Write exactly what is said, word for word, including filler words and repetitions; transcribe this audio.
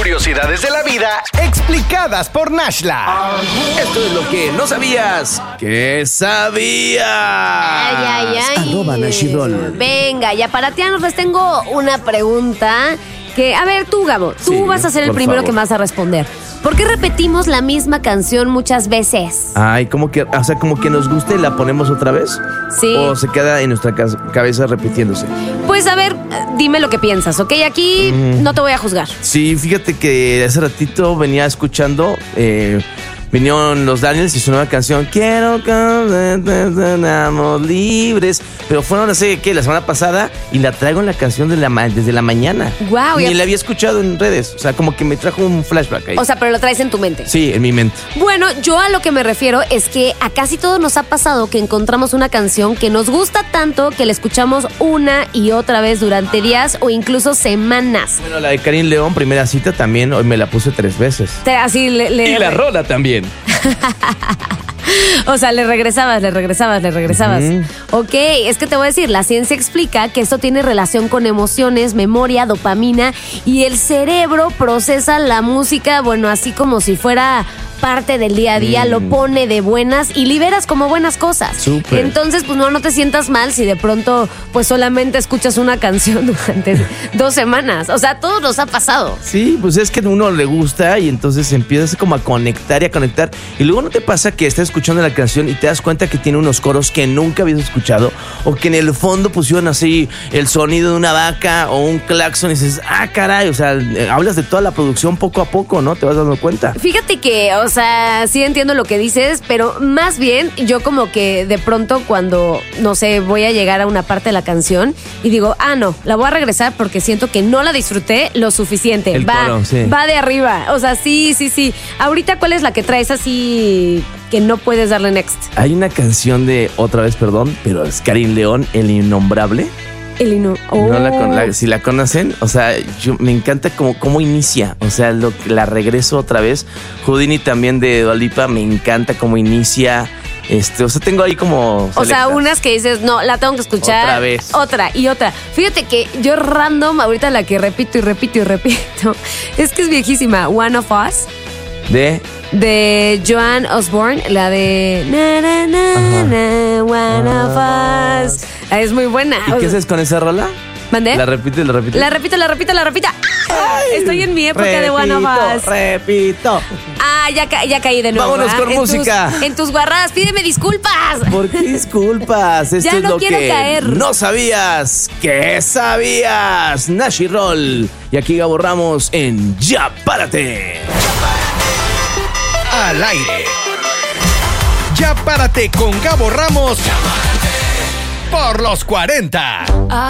curiosidades de la vida explicadas por Nashla. Esto es lo que no sabías. ¿Qué sabías? Ay, ay, ay. Arroba Nashirol. Venga, ya para ti les tengo una pregunta que, a ver, tú, Gabo, tú Sí, vas a ser el por primero favor. que me vas a responder. ¿Por qué repetimos la misma canción muchas veces? Ay, como que, o sea, como que nos gusta y la ponemos otra vez. Sí. O se queda en nuestra ca- cabeza repitiéndose. Pues a ver, dime lo que piensas, ¿ok? Aquí Mm. no te voy a juzgar. Sí, fíjate que hace ratito venía escuchando, eh, vinieron los Daniels y su nueva canción, Quiero que seamos libres. Pero fueron, no sé qué, la semana pasada y la traigo en la canción de la ma- desde la mañana. Guau, Ni ya- la había escuchado en redes. O sea, como que me trajo un flashback ahí. O sea, pero lo traes en tu mente. Sí, en mi mente. Bueno, yo a lo que me refiero es que a casi todos nos ha pasado que encontramos una canción que nos gusta tanto que la escuchamos una y otra vez durante días o incluso semanas. Bueno, la de Karim León, primera cita, también hoy me la puse tres veces. Te- Así le, le- Y la rola también. O sea, le regresabas, le regresabas, le regresabas. Ujú. Ok, es que te voy a decir, la ciencia explica que esto tiene relación con emociones, memoria, dopamina y el cerebro procesa la música, bueno, así como si fuera parte del día a día, Mm. lo pone de buenas y liberas como buenas cosas. Súper. Entonces, pues no, no te sientas mal si de pronto pues solamente escuchas una canción durante dos semanas. O sea, a todos nos ha pasado. Sí, pues es que a uno le gusta y entonces empiezas como a conectar y a conectar. Y luego no te pasa que estás escuchando la canción y te das cuenta que tiene unos coros que nunca habías escuchado o que en el fondo pusieron así el sonido de una vaca o un claxon y dices, ah, caray, o sea, eh, hablas de toda la producción poco a poco, ¿no? Te vas dando cuenta. Fíjate que, o sea, sí entiendo lo que dices, pero más bien yo como que de pronto cuando, no sé, voy a llegar a una parte de la canción y digo, ah, no, la voy a regresar porque siento que no la disfruté lo suficiente. El va, coro, sí. va de arriba. O sea, sí, sí, sí. Ahorita, ¿cuál es la que traes así que no puedes darle next? Hay una canción de, otra vez, perdón, pero es Karim León, El Innombrable. El ino. No la con- Oh. la- si la conocen, o sea, yo, me encanta cómo, cómo inicia, o sea, lo, la regreso otra vez. Houdini también de Dua Lipa, me encanta cómo inicia, este, o sea, tengo ahí como... O sea, selectas. unas que dices, no, la tengo que escuchar. Otra vez. Otra y otra. Fíjate que yo random, ahorita la que repito y repito y repito, es que es viejísima. One of Us, De... de Joan Osborne, la de na, na, na, na, One of Us. Ah, es muy buena. ¿Y qué haces con esa rola? ¿Mandé? La repite, la repite. La repito, la repito, la repito. ¡Ah! Estoy en mi época de One of Us. Repito. Ah, ya, ca- ya caí de nuevo. Vámonos ¿ah? con En tus- música. en tus guarradas, pídeme disculpas. ¿Por qué disculpas? Esto Ya es no lo quiero que caer. no sabías. ¿Qué sabías? Nashi Roll. Y aquí Gabo Ramos en Ya Párate. Al aire. Ya párate con Gabo Ramos por los cuarenta.